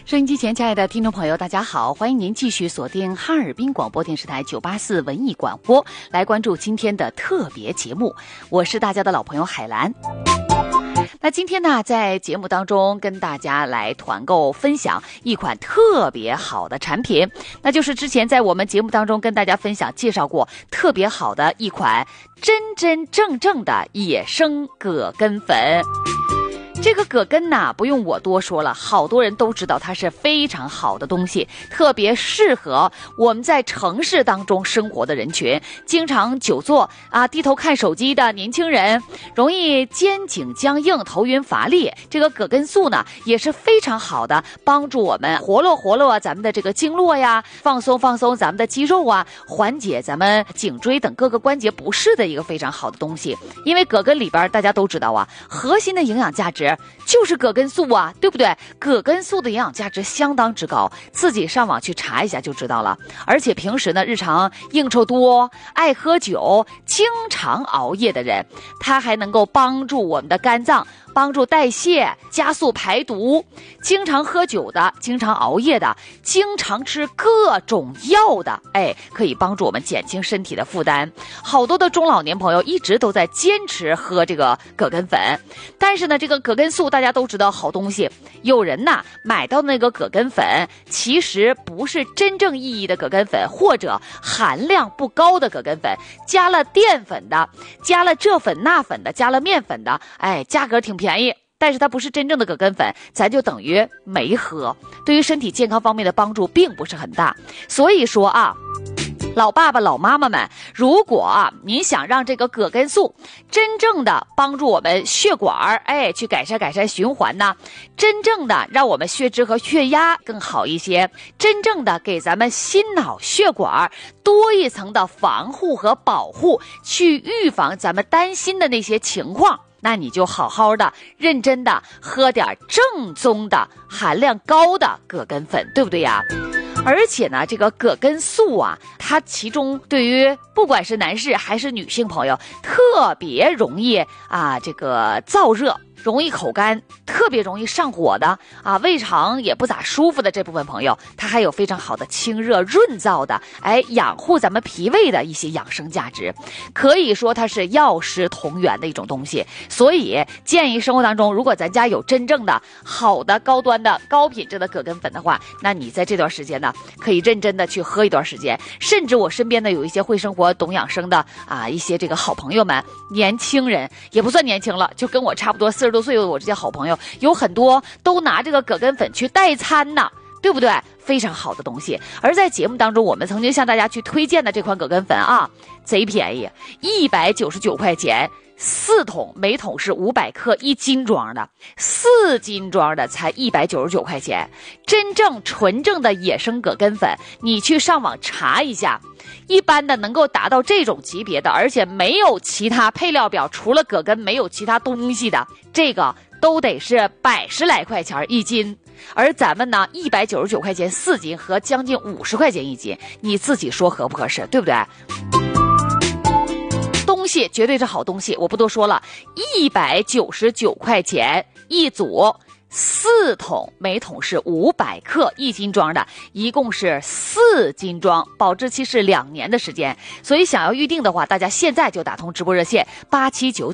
收音机前，亲爱的听众朋友，大家好，欢迎您继续锁定哈尔滨广播电视台984文艺广播，来关注今天的特别节目。我是大家的老朋友海兰。那今天呢，在节目当中跟大家来团购分享一款特别好的产品，那就是之前在我们节目当中跟大家分享介绍过特别好的一款真真正正的野生葛根粉。这个葛根呢，不用我多说了，好多人都知道它是非常好的东西，特别适合我们在城市当中生活的人群，经常久坐低头看手机的年轻人，容易肩颈僵硬、头晕乏力。这个葛根素呢，也是非常好的，帮助我们活络咱们的这个经络呀，放松咱们的肌肉啊，缓解咱们颈椎等各个关节不适的一个非常好的东西。因为葛根里边大家都知道啊，核心的营养价值就是葛根素啊，对不对？葛根素的营养价值相当之高，自己上网去查一下就知道了。而且平时呢，日常应酬多、爱喝酒、经常熬夜的人，它还能够帮助我们的肝脏，帮助代谢，加速排毒。经常喝酒的、经常熬夜的、经常吃各种药的，可以帮助我们减轻身体的负担。好多的中老年朋友一直都在坚持喝这个葛根粉，但是呢，这个葛根素大家都知道好东西，有人呐买到那个葛根粉，其实不是真正意义的葛根粉，或者含量不高的葛根粉，加了淀粉的，加了这粉那粉的，加了面粉的，价格挺便宜，但是它不是真正的葛根粉，咱就等于没喝，对于身体健康方面的帮助并不是很大。所以说啊，老爸爸老妈妈们，如果您想让这个葛根素真正的帮助我们血管去改善循环呢，真正的让我们血脂和血压更好一些，真正的给咱们心脑血管多一层的防护和保护，去预防咱们担心的那些情况，那你就好好的认真的喝点正宗的含量高的葛根粉，对不对呀？而且呢，这个葛根素啊，它其中对于不管是男士还是女性朋友，特别容易这个燥热，容易口干，特别容易上火的胃肠也不咋舒服的这部分朋友，它还有非常好的清热润燥的养护咱们脾胃的一些养生价值，可以说它是药食同源的一种东西。所以建议生活当中，如果咱家有真正的好的高端的高品质的葛根粉的话，那你在这段时间呢，可以认真的去喝一段时间。甚至我身边的有一些会生活懂养生的一些这个好朋友们，年轻人也不算年轻了，就跟我差不多40多岁的我这些好朋友，有很多都拿这个葛根粉去代餐呢，对不对？非常好的东西。而在节目当中，我们曾经向大家去推荐的这款葛根粉贼便宜，199块钱4桶，每桶是500克，1斤装的，4斤装的才199块钱。真正纯正的野生葛根粉，你去上网查一下，一般的能够达到这种级别的，而且没有其他配料表，除了葛根没有其他东西的，这个都得是100来块钱1斤。而咱们呢，199块钱4斤和将近50块钱1斤，你自己说合不合适，对不对？东西绝对是好东西，我不多说了，199块钱一组，4桶，每桶是500克，1斤装的，一共是4斤装，保质期是2年的时间。所以想要预定的话，大家现在就打通直播热线8799